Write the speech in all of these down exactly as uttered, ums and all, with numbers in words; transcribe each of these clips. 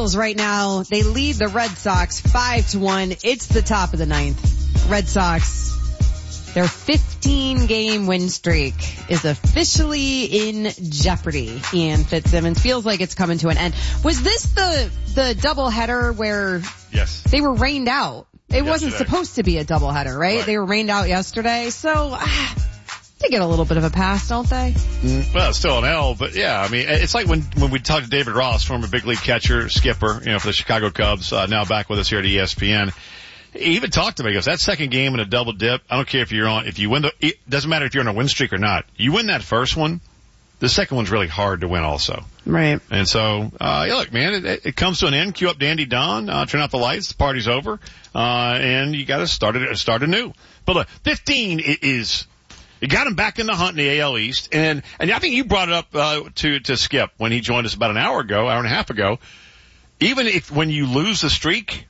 Royals right now, they lead the Red Sox five to one. It's the top of the ninth. Red Sox, their fifteen game win streak is officially in jeopardy. Ian Fitzsimmons, feels like it's coming to an end. Was this the, the doubleheader where yes. they were rained out? It Yesterday. wasn't supposed to be a doubleheader, right? right? They were rained out yesterday, so ah, they get a little bit of a pass, don't they? Well, it's still an L, but yeah, I mean, it's like when, when we talked to David Ross, former big league catcher, skipper, you know, for the Chicago Cubs, uh, now back with us here at E S P N. He even talked to me. He goes, that second game in a double dip, I don't care if you're on, if you win the, it doesn't matter if you're on a win streak or not. You win that first one, the second one's really hard to win also. Right. And so, uh, yeah, look, man, it, it comes to an end. Cue up Dandy Don, uh, turn out the lights, the party's over, uh, and you gotta start it, start anew. But look, fifteen is, you got him back in the hunt in the A L East, and, and I think you brought it up, uh, to, to Skip when he joined us about an hour ago, hour and a half ago. Even if, when you lose the streak,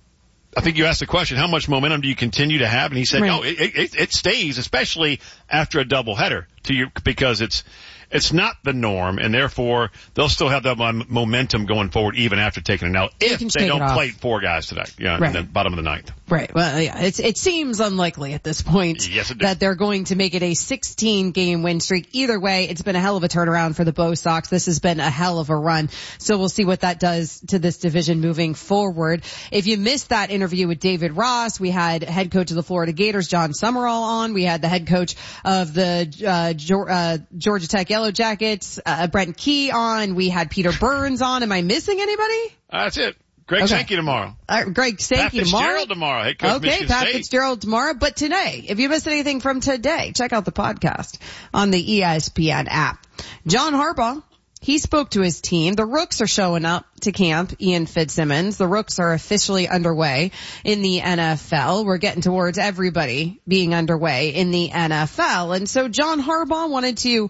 I think you asked the question, how much momentum do you continue to have? And he said, right. no, it, it, it stays, especially after a doubleheader to you, because it's, it's not the norm, and therefore they'll still have that momentum going forward even after taking it out if they don't play four guys today, yeah, right. in the bottom of the ninth. Right. Well, yeah, it's, it seems unlikely at this point yes, it that they're going to make it a sixteen game win streak. Either way, it's been a hell of a turnaround for the Bo Sox. This has been a hell of a run. So we'll see what that does to this division moving forward. If you missed that interview with David Ross, we had head coach of the Florida Gators, John Summerall, on. We had the head coach of the uh, Georgia, uh, Georgia Tech Yellow Jackets, uh, Brent Key, on. We had Peter Burns on. Am I missing anybody? Uh, that's it. Greg okay. Sankey tomorrow. Uh, Greg Sankey Pat tomorrow. Fitzgerald tomorrow. Hey, Coach okay, Michigan Pat State. Fitzgerald tomorrow. But today, if you missed anything from today, check out the podcast on the E S P N app. John Harbaugh, he spoke to his team. The Rooks are showing up to camp, Ian Fitzsimmons. The Rooks are officially underway in the N F L. We're getting towards everybody being underway in the N F L. And so John Harbaugh wanted to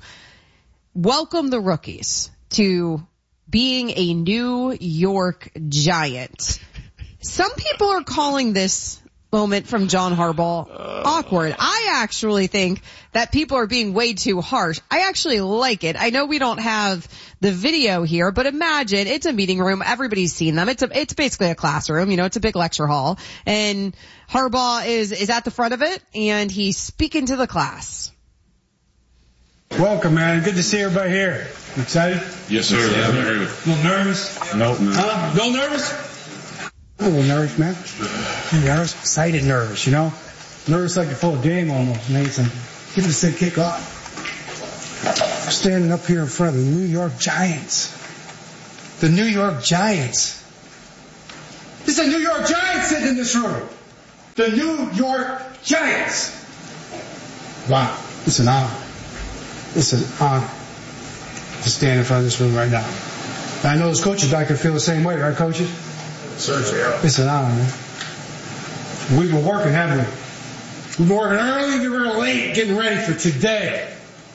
welcome the rookies to being a New York Giant. Some people are calling this moment from John Harbaugh awkward. I actually think that people are being way too harsh. I actually like it. I know we don't have the video here, but imagine it's a meeting room. Everybody's seen them. It's a, it's basically a classroom. You know, it's a big lecture hall, and Harbaugh is, is at the front of it, and he's speaking to the class. Welcome, man. Good to see everybody here. You excited? Yes, sir. Yeah. A little nervous? Nope. Huh? A little nervous? I'm a little nervous, man. I'm nervous, excited nervous, you know? Nervous like a full game almost, man. Some, give it a sick kick off. Standing up here in front of the New York Giants. The New York Giants. This is a New York Giants sitting in this room. The New York Giants. Wow. It's an honor. It's an honor to stand in front of this room right now. And I know those coaches back there feel the same way, right, coaches? Sir, yeah. It's an honor, man. We've been working, haven't we? We've been working early, we were late, getting ready for today.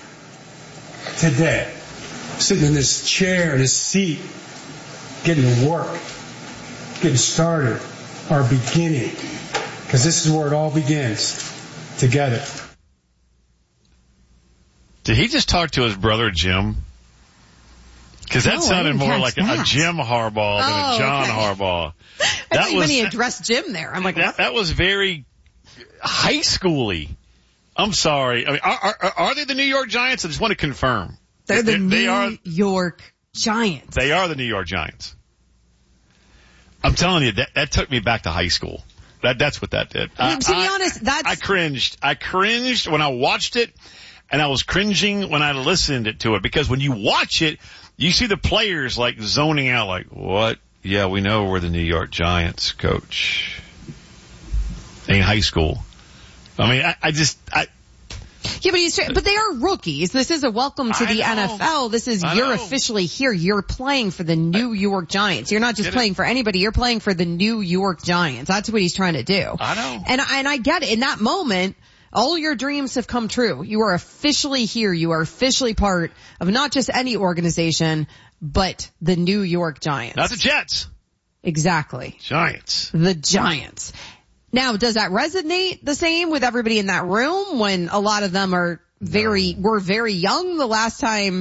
Today. Sitting in this chair, this seat, getting to work, getting started, our beginning. Because this is where it all begins. Together. Did he just talk to his brother Jim? Because that no, sounded more like a, a that. Jim Harbaugh than oh, a John okay. Harbaugh. I That thought you was meant he addressed Jim there. I'm like, that, what? that was very high schooly. I'm sorry. I mean, are, are, are they the New York Giants? I just want to confirm. They're the they, New they are, York Giants. They are the New York Giants. I'm telling you, that, that took me back to high school. That that's what that did. I mean, I, to be I, honest, that's I cringed. I cringed when I watched it, and I was cringing when I listened to it, because when you watch it, you see the players like zoning out, like, what? Yeah, we know we're the New York Giants, coach. In high school. I mean, I, I just, I. Yeah, but he's, but they are rookies. This is a welcome to I the know. N F L. This is, I you're know. officially here. You're playing for the New York Giants. You're not just Get playing it? for anybody. You're playing for the New York Giants. That's what he's trying to do. I know. And, and I get it. In that moment, all your dreams have come true. You are officially here. You are officially part of not just any organization, but the New York Giants. Not the Jets. Exactly. Giants. The Giants. Now, does that resonate the same with everybody in that room when a lot of them are very, no. were very young the last time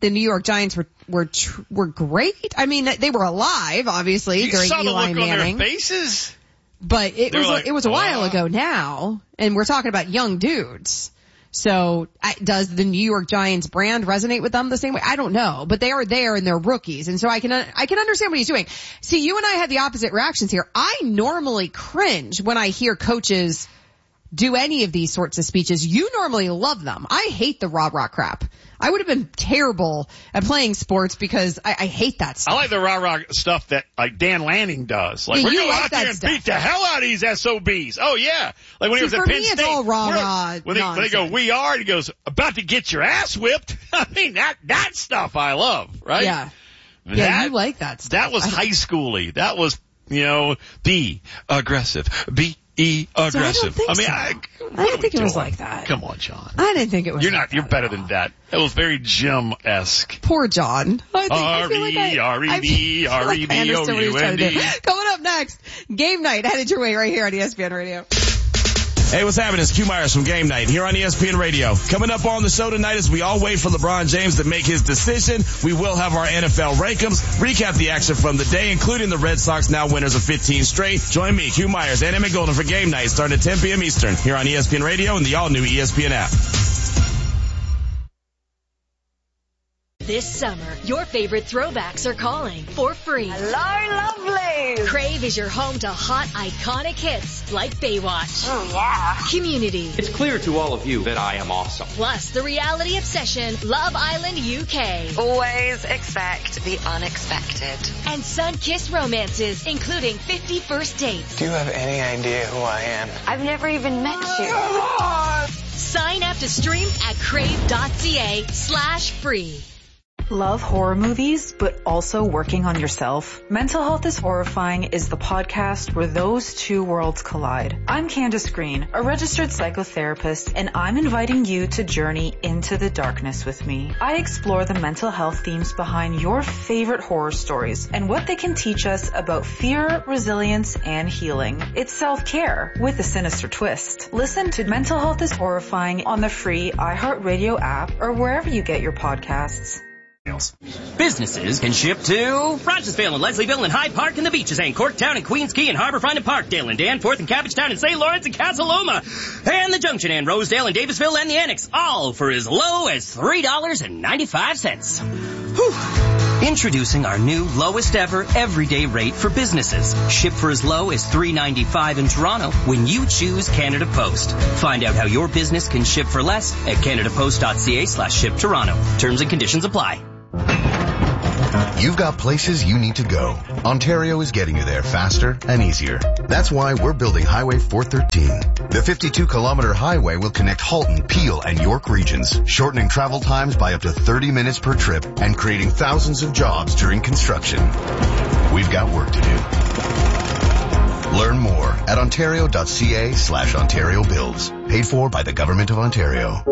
the New York Giants were were tr- were great. I mean, they were alive, obviously, You during saw the Eli look Manning. on their faces? But it They were was like, it was a while "Oh." ago now, and we're talking about young dudes. So I, does the New York Giants brand resonate with them the same way? I don't know, but they are there and they're rookies, and so I can I can understand what he's doing. See, you and I had the opposite reactions here. I normally cringe when I hear coaches do any of these sorts of speeches. You normally love them. I hate the rah-rah crap. I would have been terrible at playing sports because I, I hate that stuff. I like the rah-rah stuff that like Dan Lanning does. Like, Yeah, we're you going to go like out that there and stuff. beat the hell out of these S O Bs. Oh, yeah. Like when See, he was for at Penn me, it's State. all rah-rah we're- when, they, when they go, nonsense. we are, he goes, about to get your ass whipped. I mean, that, that stuff I love, right? Yeah. That, Yeah, you like that stuff. That was I- high schooly. That was, you know, be aggressive. Be E aggressive. think I mean, so. I, I what didn't are we think it was doing? like that. Come on, John. I didn't think it was You're like not, you're that better at than all. that. It was very Jim-esque. Poor John. I think, I feel like I, R E I D, feel like I understood what he was trying to do. Coming up next, Game Night headed your way right here on E S P N Radio. Hey, what's happening? It's Q Myers from Game Night here on E S P N Radio. Coming up on the show tonight as we all wait for LeBron James to make his decision, we will have our N F L rankings, recap the action from the day, including the Red Sox now winners of fifteen straight. Join me, Q Myers, and Emmett Golden for Game Night starting at ten p.m. Eastern here on E S P N Radio and the all-new E S P N app. This summer, your favorite throwbacks are calling for free. Hello, lovely. Crave is your home to hot, iconic hits like Baywatch, Oh, yeah. Community, It's clear to all of you that I am awesome. plus the reality obsession Love Island U K, Always expect the unexpected. and sun-kissed romances, including fifty First Dates. Do you have any idea who I am? I've never even met you. Sign up to stream at crave.ca slash free. Love horror movies, but also working on yourself? Mental Health is Horrifying is the podcast where those two worlds collide. I'm Candace Green, a registered psychotherapist, and I'm inviting you to journey into the darkness with me. I explore the mental health themes behind your favorite horror stories and what they can teach us about fear, resilience, and healing. It's self-care with a sinister twist. Listen to Mental Health is Horrifying on the free iHeartRadio app or wherever you get your podcasts. Businesses can ship to Rogersville and Leslieville and Hyde Park and the Beaches and Corktown and Queens Key and Harborfront and Parkdale and Danforth and Cabbagetown and Saint Lawrence and Casa Loma and the Junction and Rosedale and Davisville and the Annex, all for as low as three dollars and ninety-five cents. Whew. Introducing our new lowest ever everyday rate for businesses. Ship for as low as three dollars and ninety-five cents in Toronto when you choose Canada Post. Find out how your business can ship for less at canadapost.ca slash ship Toronto. Terms and conditions apply. You've got places you need to go. Ontario is getting you there faster and easier. That's why we're building Highway four thirteen. The fifty-two kilometer highway will connect Halton, Peel, and York regions, shortening travel times by up to thirty minutes per trip and creating thousands of jobs during construction. We've got work to do. Learn more at ontario.ca slash Ontario Builds. Paid for by the Government of Ontario.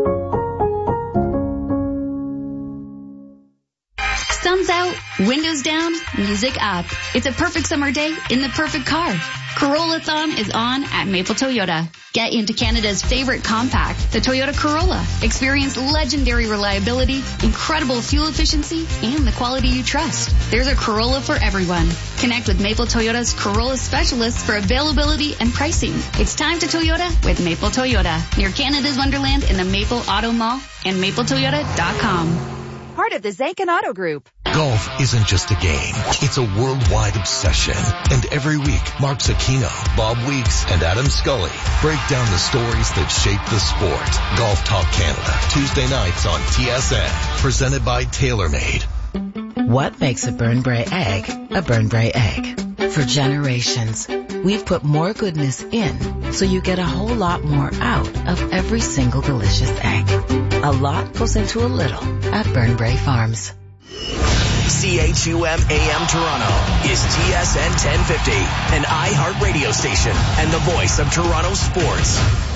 Sun's out, windows down, music up. It's a perfect summer day in the perfect car. Corolla-thon is on at Maple Toyota. Get into Canada's favorite compact, the Toyota Corolla. Experience legendary reliability, incredible fuel efficiency, and the quality you trust. There's a Corolla for everyone. Connect with Maple Toyota's Corolla specialists for availability and pricing. It's time to Toyota with Maple Toyota. Near Canada's Wonderland in the Maple Auto Mall and maple toyota dot com. Part of the Zankin Auto Group. Golf isn't just a game. It's a worldwide obsession. And every week, Mark Zucchino, Bob Weeks, and Adam Scully break down the stories that shape the sport. Golf Talk Canada, Tuesday nights on T S N. Presented by TaylorMade. What makes a Burnbrae egg a Burnbrae egg? For generations, we've put more goodness in so you get a whole lot more out of every single delicious egg. A lot goes into a little at Burnbrae Farms. C H U M A M Toronto is T S N ten fifty, an iHeart radio station and the voice of Toronto sports.